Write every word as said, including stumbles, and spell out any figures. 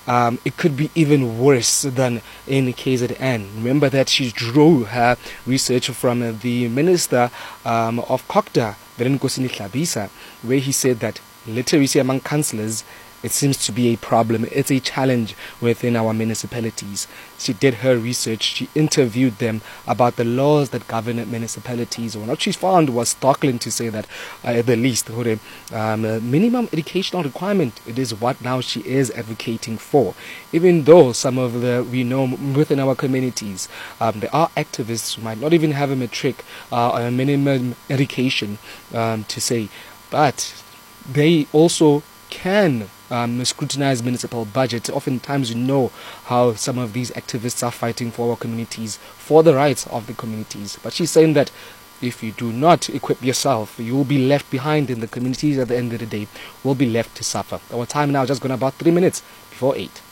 um, it could be even worse than in K Z N. Remember that she drew her research from uh, the Minister um, of Kokda, Nkosini Hlabisa, where he said that literacy among councillors, it seems to be a problem. It's a challenge within our municipalities. She did her research. She interviewed them about the laws that govern municipalities. And what she found was startling, to say that, uh, at the least, um, a minimum educational requirement, it is what now she is advocating for. Even though some of the, we know within our communities, um, there are activists who might not even have a matric uh, or a minimum education, um, to say, but they also can um, scrutinize municipal budgets. Oftentimes, you know how some of these activists are fighting for our communities, for the rights of the communities. But she's saying that if you do not equip yourself, you will be left behind, in the communities at the end of the day will be left to suffer. Our time now just gone about three minutes before eight.